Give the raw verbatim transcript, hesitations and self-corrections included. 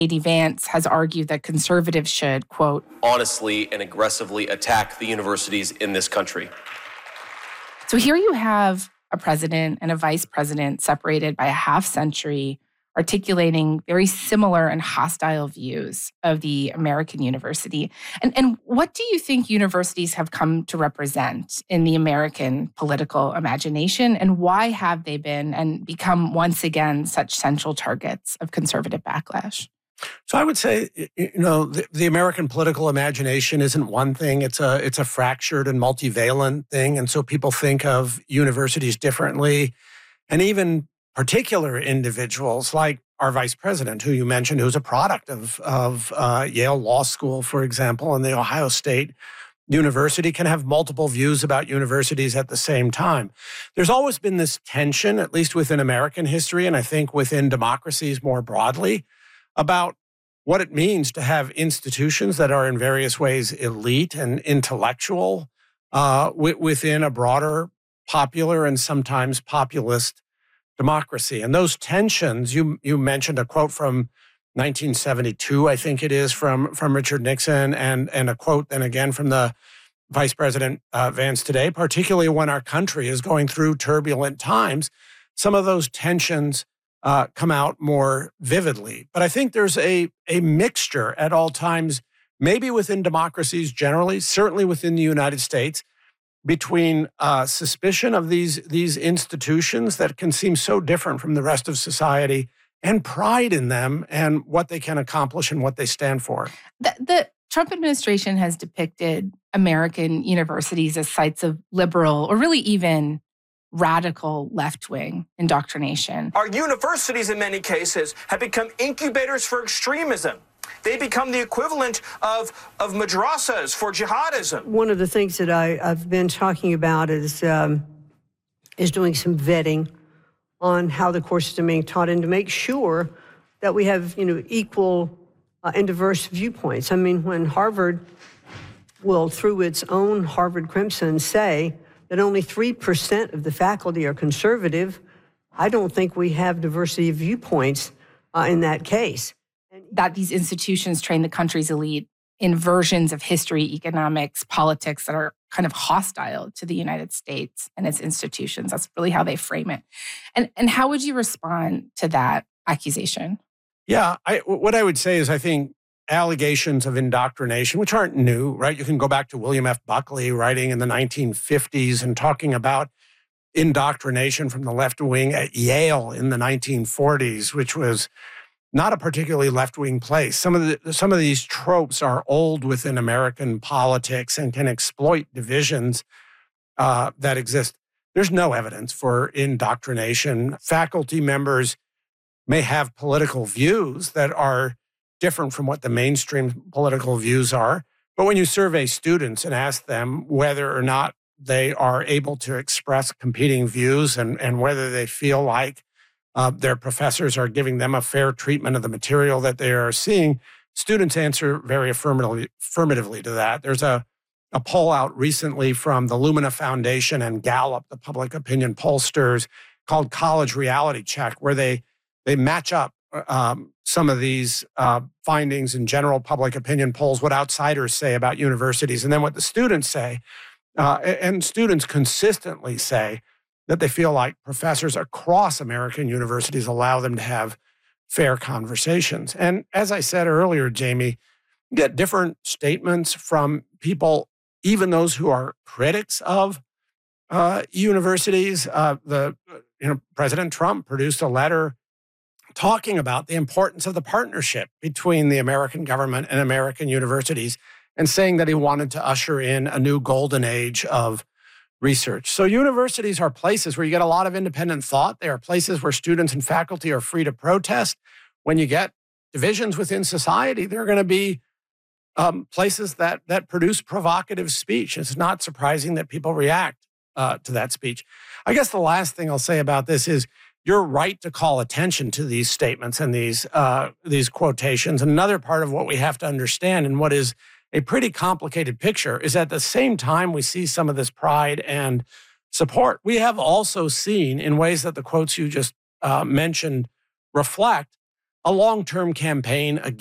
J D Vance has argued that conservatives should, quote, honestly and aggressively attack the universities in this country. So here you have a president and a vice president separated by a half century, articulating very similar and hostile views of the American university. And, and what do you think universities have come to represent in the American political imagination? And why have they been and become once again such central targets of conservative backlash? So I would say, you know, the, the American political imagination isn't one thing. It's a it's a fractured and multivalent thing. And so people think of universities differently. And even particular individuals like our vice president, who you mentioned, who's a product of, of uh, Yale Law School, for example, and the Ohio State University, can have multiple views about universities at the same time. There's always been this tension, at least within American history, and I think within democracies more broadly, about what it means to have institutions that are in various ways elite and intellectual uh, w- within a broader popular and sometimes populist democracy. And those tensions, you you mentioned a quote from nineteen seventy-two, I think it is, from, from Richard Nixon, and, and a quote then again from the Vice President uh, Vance today, particularly when our country is going through turbulent times. Some of those tensions uh, come out more vividly. But I think there's a, a mixture at all times, maybe within democracies generally, certainly within the United States, between uh, suspicion of these, these institutions that can seem so different from the rest of society and pride in them and what they can accomplish and what they stand for. The, the Trump administration has depicted American universities as sites of liberal or really even radical left-wing indoctrination. Our universities, in many cases, have become incubators for extremism. They become the equivalent of, of madrasas for jihadism. One of the things that I, I've been talking about is, um, is doing some vetting on how the courses are being taught and to make sure that we have, you know, equal uh, and diverse viewpoints. I mean, when Harvard will, through its own Harvard Crimson, say that only three percent of the faculty are conservative, I don't think we have diversity of viewpoints uh, in that case. That these institutions train the country's elite in versions of history, economics, politics that are kind of hostile to the United States and its institutions. That's really how they frame it. And, and how would you respond to that accusation? Yeah, I, what I would say is I think allegations of indoctrination, which aren't new, right? You can go back to William F. Buckley writing in the nineteen fifties and talking about indoctrination from the left wing at Yale in the nineteen forties, which was not a particularly left-wing place. Some of the, some of these tropes are old within American politics and can exploit divisions uh, that exist. There's no evidence for indoctrination. Faculty members may have political views that are different from what the mainstream political views are. But when you survey students and ask them whether or not they are able to express competing views and, and whether they feel like Uh, their professors are giving them a fair treatment of the material that they are seeing, students answer very affirmatively, affirmatively to that. There's a, a poll out recently from the Lumina Foundation and Gallup, the public opinion pollsters, called College Reality Check, where they, they match up um, some of these uh, findings in general public opinion polls, what outsiders say about universities, and then what the students say. Uh, and students consistently say that they feel like professors across American universities allow them to have fair conversations. And as I said earlier, Jamie, you get different statements from people, even those who are critics of uh, universities. Uh, the you know President Trump produced a letter talking about the importance of the partnership between the American government and American universities and saying that he wanted to usher in a new golden age of research. So universities are places where you get a lot of independent thought. They are places where students and faculty are free to protest. When you get divisions within society, they're going to be um, places that that produce provocative speech. It's not surprising that people react uh, to that speech. I guess the last thing I'll say about this is you're right to call attention to these statements and these uh, these quotations. Another part of what we have to understand and what is a pretty complicated picture is at the same time we see some of this pride and support, we have also seen in ways that the quotes you just uh, mentioned reflect a long-term campaign